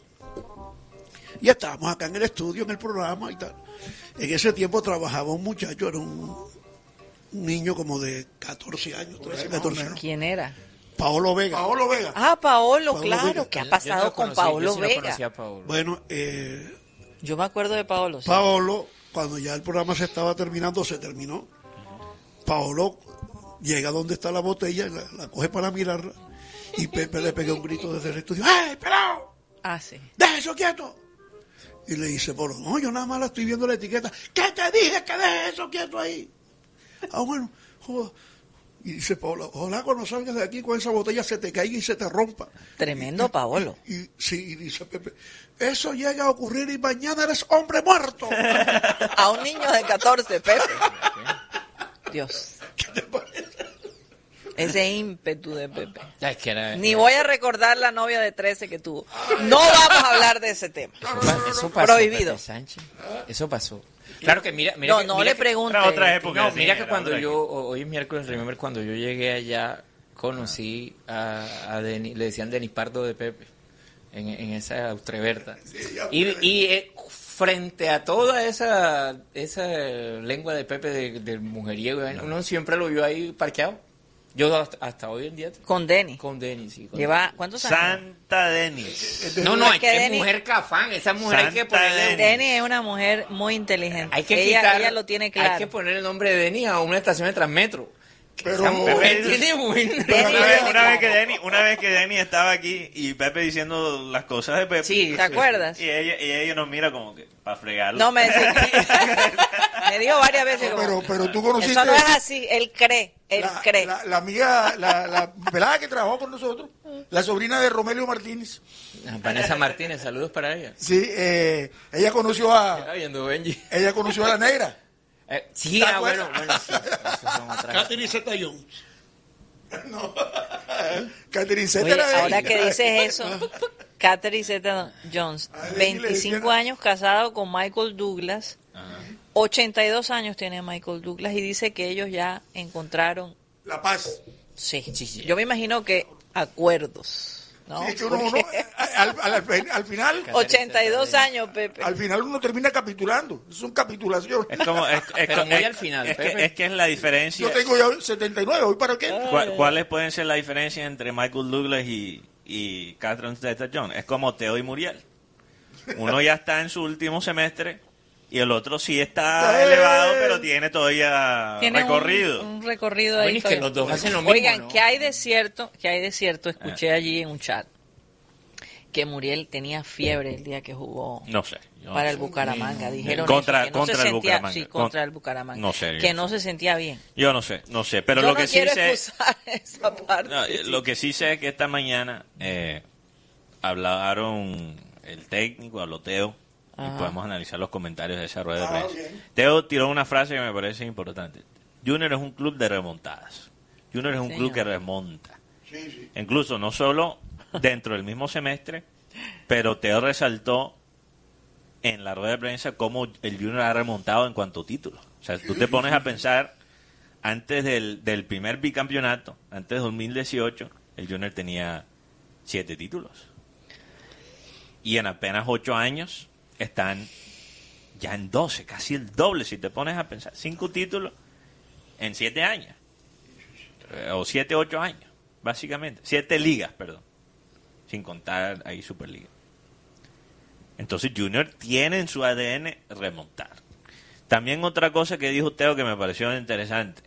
Y estábamos acá en el estudio, en el programa y tal. En ese tiempo trabajaba un muchacho, era un, un niño como de catorce años, trece, catorce años. ¿Quién era? Paolo Vega. Paolo Vega. Ah, Paolo, Paolo claro. Vega. ¿Qué ha Yo pasado no con conocí- Paolo yo sí no Vega? conocía a Paolo. Bueno, eh, Yo me acuerdo de Paolo. Sí. Paolo, cuando ya el programa se estaba terminando, se terminó. Paolo llega donde está la botella, la, la coge para mirarla, y Pepe le pega un grito desde el estudio: ¡Hey, pelado! Ah, sí. ¡Deja eso quieto! Y le dice Paolo: no, yo nada más la estoy viendo la etiqueta. ¿Qué te dije que dejes eso quieto ahí? Ah, bueno, joder. Y dice Paolo: ojalá cuando salgas de aquí con esa botella se te caiga y se te rompa. Tremendo Paolo. Y, y- sí, y dice Pepe: eso llega a ocurrir y mañana eres hombre muerto. A un niño de catorce, Pepe. Dios. ¿Qué te parece? Ese ímpetu de Pepe. Ya, es que era, Ni voy a recordar la novia de trece que tuvo. No vamos a hablar de ese tema. Eso, pa- eso pasó, Prohibido. Pepe Sánchez. Eso pasó. Claro que mira, mira No, que- no mira le que- pregunte. Era otra época. No, sí, mira que era cuando otra yo, hoy es miércoles, remember, cuando yo llegué allá, conocí a, a Denis, le decían Denis Pardo de Pepe, en, en esa Austreberta. Y, y eh, frente a toda esa esa lengua de Pepe de, del mujeriego, uno siempre lo vio ahí parqueado. Yo hasta, hasta hoy en día Con Denny. con Denis, sí. con Lleva, ¿cuántos años? Santa Denis. No, no, Es es que que es Denis- mujer cafán, esa mujer hay que Santa ponerle... Denis. Denny es una mujer muy inteligente. Hay que ella, quitar- ella lo tiene claro. Hay que poner el nombre de Denis a una estación de Transmetro. Pero- Esa mujer Pero- tiene buen... Denny- Una vez, Denny- una vez que Denny, una vez que Denny estaba aquí y Pepe diciendo las cosas de Pepe. Sí, ¿Te acuerdas? Y ella, y ella nos mira como que para fregarlo. No, me, me dijo varias veces como, Pero, pero tú conociste eso no es así, él cree, él la, cree. la, la amiga, la, la pelada que trabajó con nosotros, la sobrina de Romelio Martínez. Vanessa Martínez, saludos para ella. Sí, eh, ella conoció a, Está viendo Benji. ella conoció a la negra. Eh, sí, ¿Te ah, acuerdas? bueno, bueno, sí. Esas son otras. Catherine Zeta-Jones. Catherine Zeta Oye, era de ahora ella. que dices eso, Catherine Zeta-Jones, A Denny le veinticinco decían- años casado con Michael Douglas, ochenta y dos años tiene Michael Douglas y dice que ellos ya encontraron, La Paz. sí, Sí, sí. yo me imagino que acuerdos, ¿no? Sí, es que uno, Porque uno, al, al- al- al final, ochenta y dos años, Pepe. al final uno termina capitulando. Es una capitulación. Es como. Es, es Pero co- muy es- al final, Es Pepe. que, es que es la diferencia. Yo tengo ya setenta y nueve, ¿hoy para qué? ¿Cuál- ¿Cuáles pueden ser la diferencia entre Michael Douglas y, y Catherine Zeta-Jones? Es como Teo y Muriel. Uno ya está en su último semestre y el otro sí está ¡Eh! elevado, pero tiene todavía Tiene un- recorrido. Un, recorrido Bueno, ahí. es que todavía. los dos hacen lo mismo, Oigan, ¿no? ¿qué hay de cierto? ¿Qué hay de cierto? Escuché allí en un chat que Muriel tenía fiebre el día que jugó No sé. yo para no el sé. Bucaramanga. Dijeron Contra- eso, que no contra se el sentía, Bucaramanga. sí, contra Con- el Bucaramanga. no sé, que yo no no se sentía bien. Yo no sé, no sé. Pero Yo lo no que sí quiero sé. excusar esa parte. No, sí. Lo que sí sé es que esta mañana eh, hablaron el técnico, habló Teo, Ajá. y podemos analizar los comentarios de esa rueda de Ah, prensa. bien. Teo tiró una frase que me parece importante. Junior es un club de remontadas. Junior es un Señor. club que remonta. Sí, sí. Incluso no solo dentro del mismo semestre, pero Teo resaltó en la rueda de prensa cómo el Junior ha remontado en cuanto a títulos. O sea, tú te pones a pensar, antes del, del primer bicampeonato, antes de dos mil dieciocho, el Junior tenía siete títulos. Y en apenas ocho años están ya en doce, casi el doble, si te pones a pensar. Cinco títulos en siete años. Eh, O siete, ocho años, básicamente. Siete ligas, perdón. Sin contar ahí Superliga. Entonces Junior tiene en su A D N remontar. También otra cosa que dijo Teo que me pareció interesante.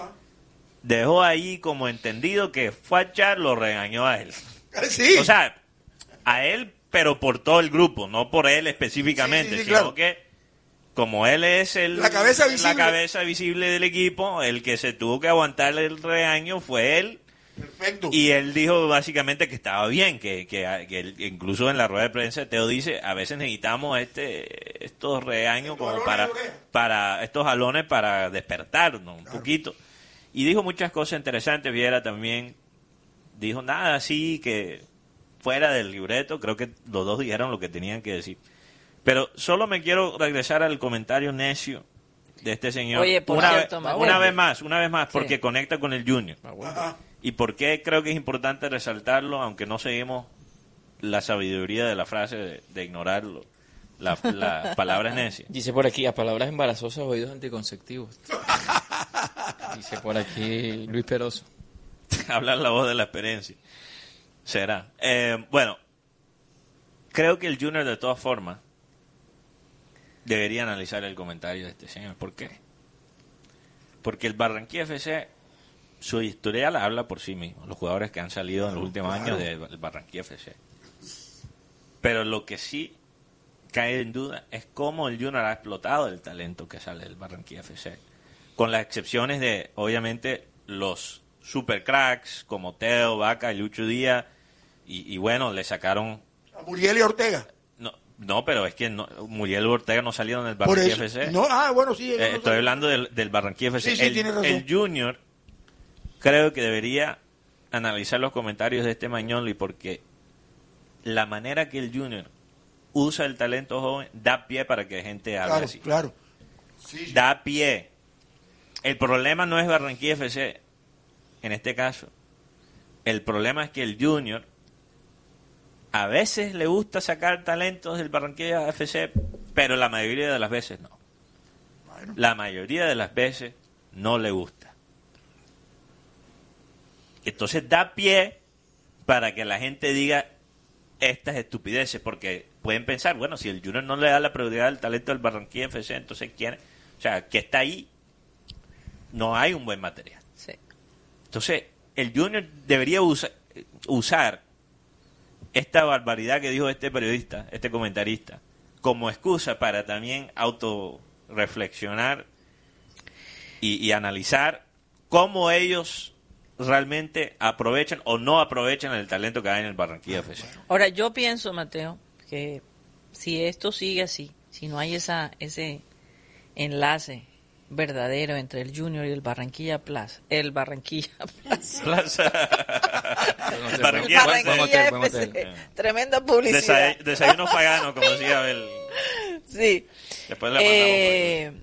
Dejó ahí como entendido que Fachar lo regañó a él. Sí. O sea, a él pero por todo el grupo, no por él específicamente, Sí, sí, sí, sino claro. que como él es el, La cabeza visible. la cabeza visible del equipo, el que se tuvo que aguantar el regaño fue él. Perfecto. Y él dijo básicamente que estaba bien, que, que, que él, incluso en la rueda de prensa Teo dice, a veces necesitamos este estos regaños como jalones para, de oreja. para estos jalones para despertarnos un poquito. Y dijo muchas cosas interesantes. Viera también dijo nada así que fuera del libreto. Creo que los dos dijeron lo que tenían que decir. Pero solo me quiero regresar al comentario necio de este señor. Oye, por una, cierto, vez, Mateo. una vez más, una vez más, porque Sí. conecta con el Junior. Ajá. ¿Y por qué creo que es importante resaltarlo, aunque no seguimos la sabiduría de la frase de, de ignorarlo? La, la palabra necia. Dice por aquí, a palabras embarazosas, oídos anticonceptivos. Dice por aquí Luis Peroso. Hablar la voz de la experiencia. Será. Eh, bueno, creo que el Junior de todas formas debería analizar el comentario de este señor. ¿Por qué? Porque el Barranquilla F C, su historial habla por sí mismo. Los jugadores que han salido en los últimos años del Barranquilla F C. Pero lo que sí cae en duda es cómo el Junior ha explotado el talento que sale del Barranquilla F C. Con las excepciones de, obviamente, los super cracks como Teo, Vaca y Lucho Díaz. Y, y bueno, le sacaron... A Muriel y Ortega. No, no, pero es que no, Muriel y Ortega no salieron del Por Barranquilla eso. F C. No, ah, bueno, sí. ellos Eh, no estoy saben. hablando del, del Barranquilla F C. Sí, sí, el, tiene razón. el Junior creo que debería analizar los comentarios de este Magnoli, porque la manera que el Junior usa el talento joven da pie para que gente hable Claro, así. claro. Sí, sí. Da pie. El problema no es Barranquilla F C en este caso. El problema es que el Junior a veces le gusta sacar talentos del Barranquilla F C, pero la mayoría de las veces no. Bueno. La mayoría de las veces no le gusta. Entonces da pie para que la gente diga estas estupideces, porque pueden pensar, bueno, si el Junior no le da la prioridad al talento del Barranquilla F C, entonces ¿quién? O sea, ¿qué está ahí? No hay un buen material. Sí. Entonces, el Junior debería usa, usar esta barbaridad que dijo este periodista, este comentarista, como excusa para también autorreflexionar y, y analizar cómo ellos realmente aprovechan o no aprovechan el talento que hay en el Barranquilla F C. Ahora, yo pienso, Mateo, que si esto sigue así, si no hay esa ese enlace verdadero entre el Junior y el Barranquilla Plaza, el Barranquilla Plaza, Plaza. Buen hotel, Barranquilla buen- buen Barranquilla hotel, buen F C, hotel. tremenda publicidad. Desay- desayuno pagano, como decía Abel. Sí. Después le mandamos. Eh,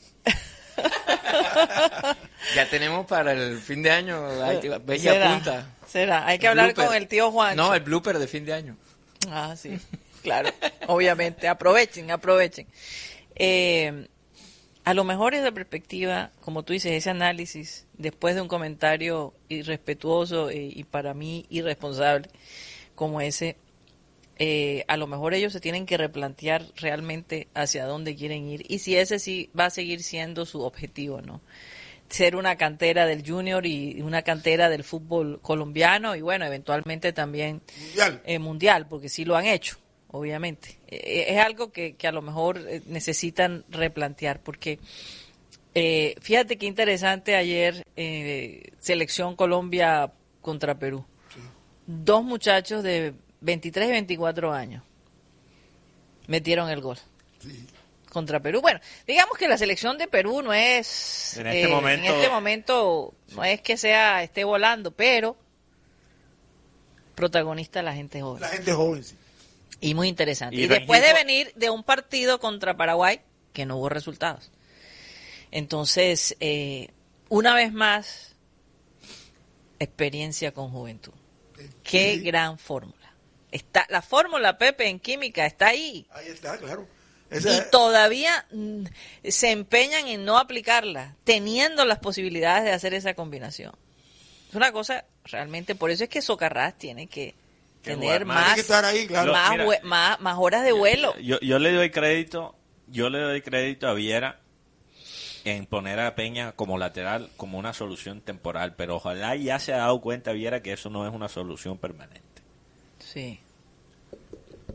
Ya tenemos para el fin de año, hay que, ve y será, apunta. será, hay que El hablar blooper. con el tío Juancho. No, el blooper de fin de año. Ah, sí, claro, obviamente, aprovechen, aprovechen. Eh, a lo mejor esa perspectiva, como tú dices, ese análisis, después de un comentario irrespetuoso eh, y para mí irresponsable como ese, eh, a lo mejor ellos se tienen que replantear realmente hacia dónde quieren ir y si ese sí va a seguir siendo su objetivo, ¿no? Ser una cantera del Junior y una cantera del fútbol colombiano y bueno, eventualmente también Mundial. eh, mundial, porque sí lo han hecho, obviamente. Eh, es algo que, que a lo mejor eh, necesitan replantear, porque eh, fíjate qué interesante ayer, eh, Selección Colombia contra Perú. Dos muchachos de veintitrés y veinticuatro años metieron el gol. Contra Perú. Bueno, digamos que la selección de Perú no es En este momento- en este momento no es que sea esté volando, pero protagonista la gente joven. La gente joven, sí. Y muy interesante. Y Y, después de Rengifo- venir de un partido contra Paraguay que no hubo resultados. Entonces, eh, una vez más, experiencia con juventud. Qué Sí. gran fórmula. Está la fórmula, Pepe, en química está ahí. Ahí está, claro. Y Esa- todavía mm, se empeñan en no aplicarla, teniendo las posibilidades de hacer esa combinación. Es una cosa realmente, por eso es que Socarrás tiene que Que tener jugar más. más, Tiene que estar ahí, claro. más, Mira, vue- más, más horas de vuelo. Yo, yo le doy crédito, yo le doy crédito a Viera en poner a Peña como lateral como una solución temporal, pero ojalá ya se ha dado cuenta Viera que eso no es una solución permanente. Sí.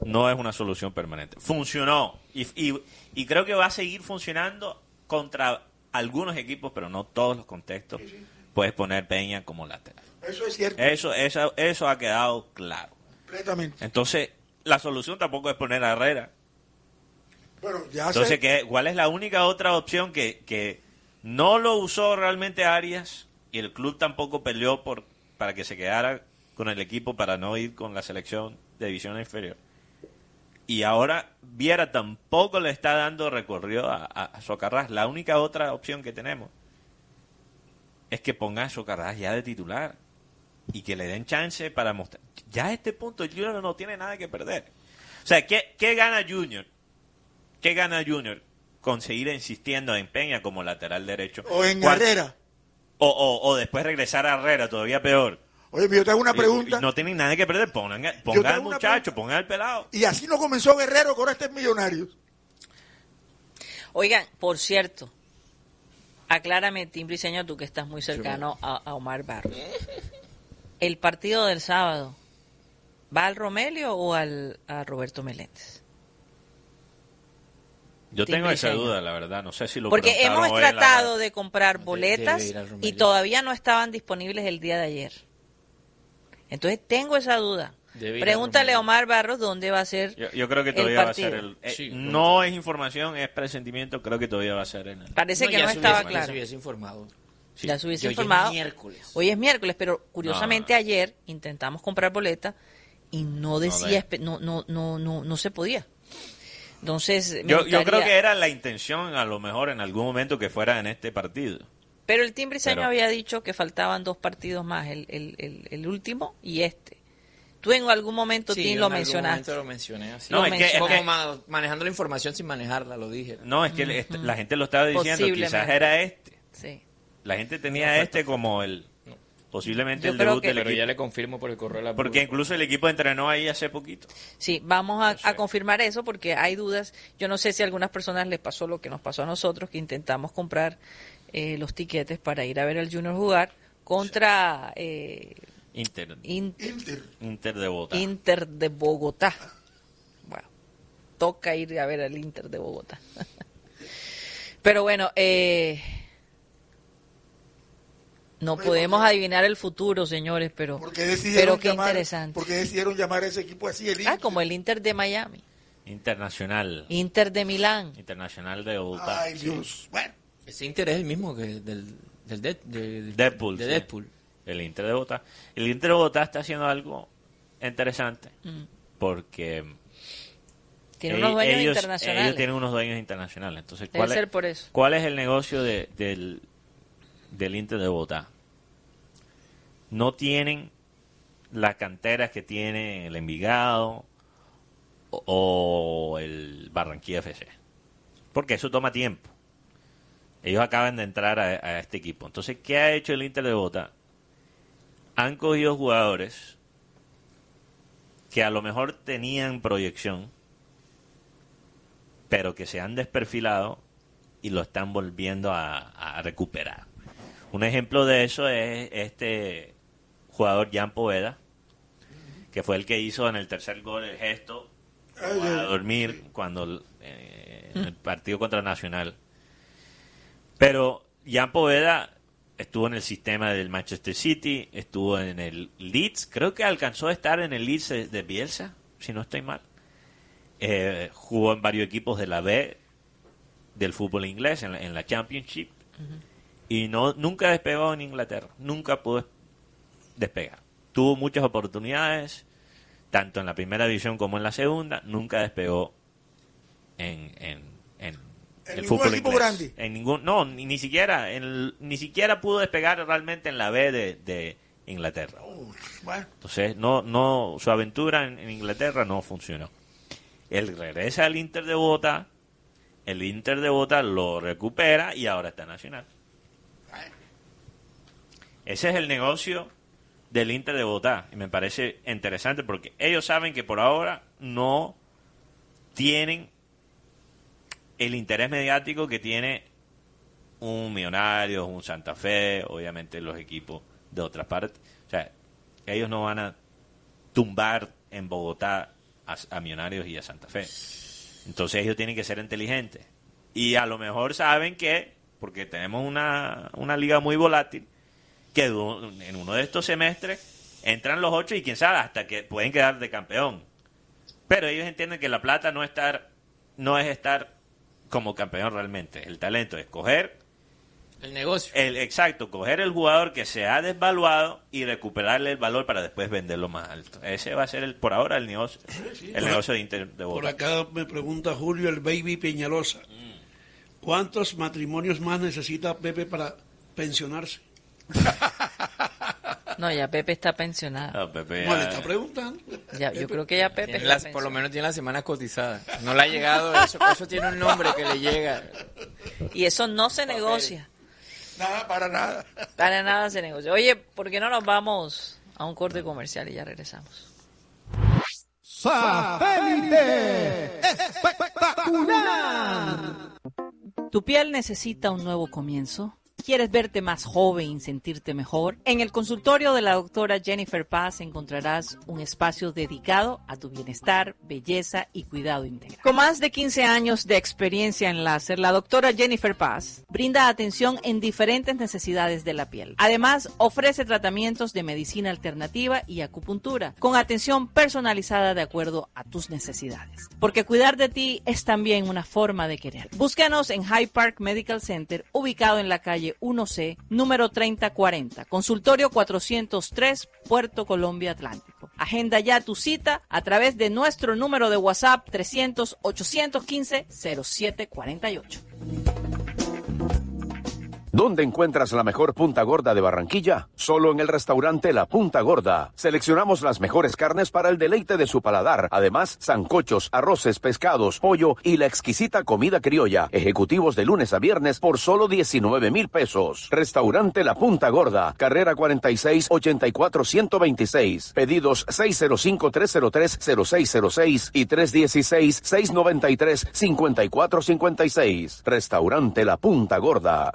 no es una solución permanente. Funcionó y, y, y creo que va a seguir funcionando contra algunos equipos, pero no todos los contextos. Puedes poner Peña como lateral. Eso es cierto. Eso, eso, eso ha quedado claro. Completamente. Entonces, la solución tampoco es poner a Herrera. Bueno, ya Entonces, sé. ¿qué, ¿cuál es la única otra opción que, que no lo usó realmente Arias y el club tampoco peleó por para que se quedara con el equipo para no ir con la selección de división inferior? Y ahora Viera tampoco le está dando recorrido a, a, a Socarrás. La única otra opción que tenemos es que pongan a Socarrás ya de titular y que le den chance para mostrar. Ya a este punto el Junior no tiene nada que perder. O sea, ¿qué, qué gana Junior? ¿Qué gana Junior? Conseguir insistiendo en Peña como lateral derecho. O en ¿Cuál? Herrera. O, o, o después regresar a Herrera, todavía peor. Oye, yo te hago una Y- pregunta. y no tienen nada que perder. Pongan, Yo pongan te al hago una muchacho, pregunta. pongan al pelado. Y así no comenzó Guerrero, que ahora está en Millonarios. Oigan, por cierto, aclárame, Tim Briseño, tú que estás muy cercano a, a Omar Barros. ¿El partido del sábado va al Romelio o al, a Roberto Meléndez? Yo Tim tengo esa Briseño. duda, la verdad. No sé si lo Porque preguntaron hemos hoy en la- tratado de comprar Debe- boletas debe ir al y Romelio. todavía no estaban disponibles el día de ayer. Entonces tengo esa duda. Debe ir al Pregúntale a Romelio. Omar Barros dónde va a ser. Yo, yo creo que el todavía va a ser partido. el... eh, Sí, no es información, es presentimiento. Creo que todavía va a ser en el... Parece que ya no se estaba hubiese- ya se claro. hubiese informado. Sí. Ya se hubiese Y hoy es informado. miércoles. Hoy es miércoles, pero curiosamente No. ayer intentamos comprar boletas y no decía, de- espe- no, no, no, no, no se podía. Entonces, me Yo, yo gustaría- creo que era la intención, a lo mejor, en algún momento que fuera en este partido. Pero el Team Briseño Pero- había dicho que faltaban dos partidos más, el, el, el, el último y este. Tú en algún momento, Sí, Tim, en lo algún mencionaste. momento lo mencioné así. No, Lo es que, es mencionaste. que- Como ma- manejando la información sin manejarla, lo dije. no, es que le- est- la gente lo estaba diciendo, Posiblemente. quizás era este. Sí. La gente tenía este como el... Posiblemente Yo el creo debut que- del Pero equipo. ya le confirmo por el correo de la Porque Burgo. incluso el equipo entrenó ahí hace poquito. Sí, vamos a, No sé. a confirmar eso porque hay dudas. Yo no sé si a algunas personas les pasó lo que nos pasó a nosotros, que intentamos comprar eh, los tiquetes para ir a ver al Junior jugar contra eh, Inter, Inter, Inter. Inter de Bogotá. Inter de Bogotá. Bueno, toca ir a ver al Inter de Bogotá. Pero bueno, eh, no Oye, podemos ¿por qué? adivinar el futuro, señores, pero, ¿Por qué decidieron, pero qué llamar, interesante. ¿por qué decidieron llamar a ese equipo así? El Ah, Inter? como el Inter de Miami, Internacional. Inter de Milán. Internacional de Bogotá. Ay, Dios. Bueno, Ese Inter es el mismo que del, del Dead- de, de- Deadpool. de sí. Deadpool. El Inter de Bogotá. El Inter de Bogotá está haciendo algo interesante Mm. porque Tiene e- unos dueños ellos, internacionales. ellos tienen unos dueños internacionales. Entonces, Debe ¿cuál, ser es, por eso. ¿cuál es el negocio de- del, del Inter de Bogotá? No tienen las canteras que tiene el Envigado o, o el Barranquilla F C. Porque eso toma tiempo. Ellos acaban de entrar a, a este equipo. Entonces, ¿qué ha hecho el Inter de Bogotá? Han cogido jugadores que a lo mejor tenían proyección, pero que se han desperfilado y lo están volviendo a, a recuperar. Un ejemplo de eso es este jugador Jan Poveda, que fue el que hizo en el tercer gol el gesto Ay, a ay, dormir cuando eh, en el partido contra Nacional. Pero Jan Poveda estuvo en el sistema del Manchester City, estuvo en el Leeds, creo que alcanzó a estar en el Leeds de, de Bielsa, si no estoy mal. Eh, jugó en varios equipos de la B del fútbol inglés, en la, en la Championship, y no nunca despegó en Inglaterra, nunca pudo despegar. Tuvo muchas oportunidades, tanto en la primera división como en la segunda, nunca despegó en, en, en ¿En el ningún fútbol equipo inglés. grande? En ningún, no, ni, ni siquiera, en el- ni siquiera pudo despegar realmente en la B de, de Inglaterra. Uy, bueno. Entonces, no, no, su aventura en, en Inglaterra no funcionó. Él regresa al Inter de Bogotá, el Inter de Bogotá lo recupera y ahora está Nacional. Ese es el negocio del Inter de Bogotá y me parece interesante porque ellos saben que por ahora no tienen el interés mediático que tiene un Millonarios, un Santa Fe, obviamente los equipos de otras partes. O sea, ellos no van a tumbar en Bogotá a, a Millonarios y a Santa Fe. Entonces ellos tienen que ser inteligentes. Y a lo mejor saben que, porque tenemos una, una liga muy volátil, que en uno de estos semestres entran los ocho y quién sabe, hasta que pueden quedar de campeón. Pero ellos entienden que la plata no, estar, no es estar como campeón realmente. El talento es coger... El negocio. El, exacto, coger el jugador que se ha desvaluado y recuperarle el valor para después venderlo más alto. Ese va a ser el por ahora el negocio, el por negocio de Inter de Bogotá. Por acá me pregunta Julio, el Baby Peñalosa. ¿Cuántos matrimonios más necesita Pepe para pensionarse? No, ya Pepe está pensionado. No, Pepe No, ya- le está preguntando. Ya, yo creo que ya Pepe Tiene está las- por pensionado. lo menos tiene la semana cotizada. No le ha llegado, eso, eso tiene un nombre que le llega. Y eso no se negocia. Nada, para nada. Para nada se negocia. Oye, ¿por qué no nos vamos a un corte comercial y ya regresamos? ¡Satélite! ¡Espectacular! ¿Tu piel necesita un nuevo comienzo? ¿Quieres verte más joven y sentirte mejor? En el consultorio de la doctora Jennifer Paz encontrarás un espacio dedicado a tu bienestar, belleza y cuidado integral. Con más de quince años de experiencia en láser, la doctora Jennifer Paz brinda atención en diferentes necesidades de la piel. Además, ofrece tratamientos de medicina alternativa y acupuntura, con atención personalizada de acuerdo a tus necesidades. Porque cuidar de ti es también una forma de querer. Búscanos en Hyde Park Medical Center, ubicado en la calle uno C, número treinta cuarenta, consultorio cuatrocientos tres, Puerto Colombia Atlántico. Agenda ya tu cita a través de nuestro número de WhatsApp trescientos, ochocientos quince, cero siete cuarenta y ocho. ¿Dónde encuentras la mejor punta gorda de Barranquilla? Solo en el restaurante La Punta Gorda. Seleccionamos las mejores carnes para el deleite de su paladar. Además, sancochos, arroces, pescados, pollo y la exquisita comida criolla. Ejecutivos de lunes a viernes por solo diecinueve mil pesos. Restaurante La Punta Gorda. Carrera cuarenta y seis, ochenta y cuatro, ciento veintiséis. Pedidos seis cero cinco, tres cero tres, cero seis cero seis y tres uno seis, seis nueve tres, cinco cuatro cinco seis. Restaurante La Punta Gorda.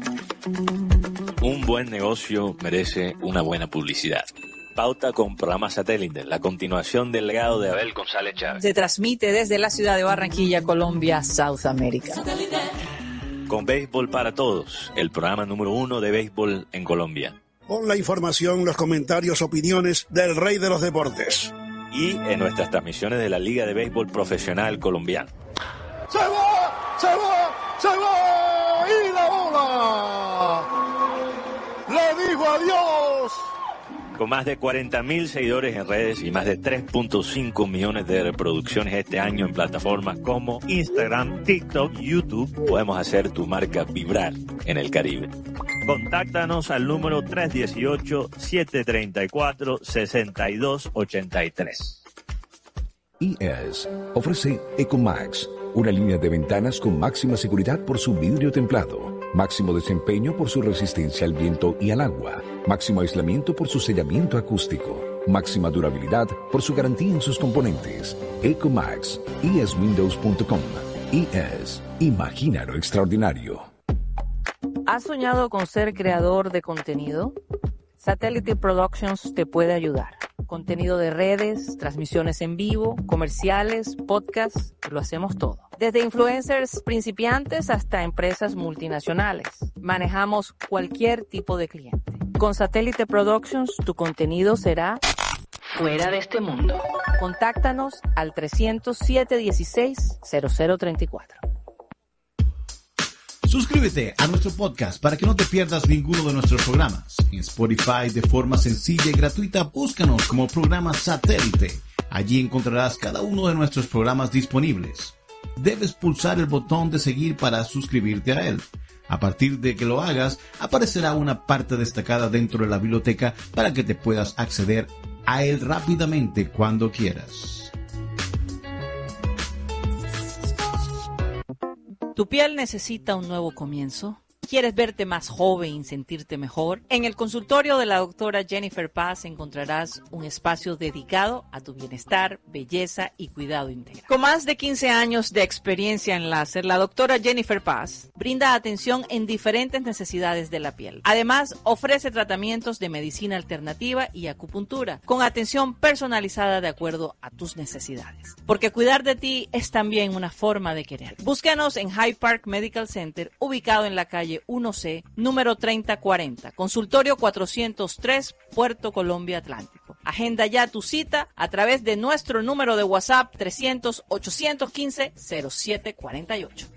Un buen negocio merece una buena publicidad. Pauta con programa Satélite, la continuación del legado de Abel González Chávez. Se transmite desde la ciudad de Barranquilla, Colombia, South America. Con Béisbol para Todos, el programa número uno de béisbol en Colombia. Con la información, los comentarios, opiniones del rey de los deportes. Y en nuestras transmisiones de la Liga de Béisbol Profesional Colombiana. ¡Se va! ¡Se va! ¡Se va! ¡Y la bola! ¡Le dijo adiós! Con más de cuarenta mil seguidores en redes y más de tres punto cinco millones de reproducciones este año en plataformas como Instagram, TikTok y YouTube, podemos hacer tu marca vibrar en el Caribe. Contáctanos al número tres uno ocho, siete tres cuatro, seis dos ocho tres. I E S ofrece Ecomax, una línea de ventanas con máxima seguridad por su vidrio templado, máximo desempeño por su resistencia al viento y al agua, máximo aislamiento por su sellamiento acústico, máxima durabilidad por su garantía en sus componentes. Ecomax, I E S Windows punto com. I E S, imagina lo extraordinario. ¿Has soñado con ser creador de contenido? Satellite Productions te puede ayudar. Contenido de redes, transmisiones en vivo, comerciales, podcasts, lo hacemos todo. Desde influencers principiantes hasta empresas multinacionales. Manejamos cualquier tipo de cliente. Con Satellite Productions, tu contenido será fuera de este mundo. Contáctanos al trescientos, siete dieciséis, cero cero treinta y cuatro. Suscríbete a nuestro podcast para que no te pierdas ninguno de nuestros programas. En Spotify, de forma sencilla y gratuita, búscanos como programa Satélite. Allí encontrarás cada uno de nuestros programas disponibles. Debes pulsar el botón de seguir para suscribirte a él. A partir de que lo hagas, aparecerá una parte destacada dentro de la biblioteca para que te puedas acceder a él rápidamente cuando quieras. ¿Tu piel necesita un nuevo comienzo? ¿Quieres verte más joven y sentirte mejor? En el consultorio de la doctora Jennifer Paz encontrarás un espacio dedicado a tu bienestar, belleza y cuidado integral. Con más de quince años de experiencia en láser, la doctora Jennifer Paz brinda atención en diferentes necesidades de la piel. Además, ofrece tratamientos de medicina alternativa y acupuntura, con atención personalizada de acuerdo a tus necesidades. Porque cuidar de ti es también una forma de querer. Búscanos en Hyde Park Medical Center, ubicado en la calle uno C, número treinta cuarenta, consultorio cuatrocientos tres, Puerto Colombia Atlántico. Agenda ya tu cita a través de nuestro número de WhatsApp trescientos, ochocientos quince, cero siete cuarenta y ocho.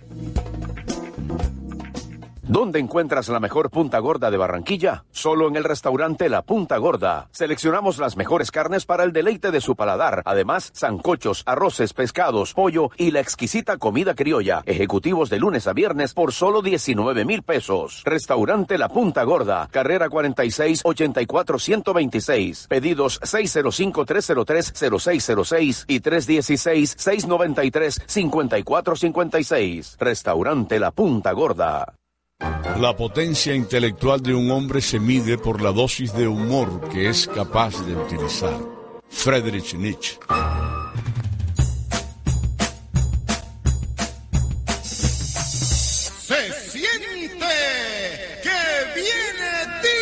¿Dónde encuentras la mejor punta gorda de Barranquilla? Solo en el restaurante La Punta Gorda. Seleccionamos las mejores carnes para el deleite de su paladar. Además, sancochos, arroces, pescados, pollo y la exquisita comida criolla. Ejecutivos de lunes a viernes por solo diecinueve mil pesos. Restaurante La Punta Gorda. Carrera cuarenta y seis, ochenta y cuatro, ciento veintiséis. Pedidos seis cero cinco, tres cero tres, cero seis cero seis y tres uno seis, seis nueve tres, cinco cuatro cinco seis. Restaurante La Punta Gorda. La potencia intelectual de un hombre se mide por la dosis de humor que es capaz de utilizar. Friedrich Nietzsche.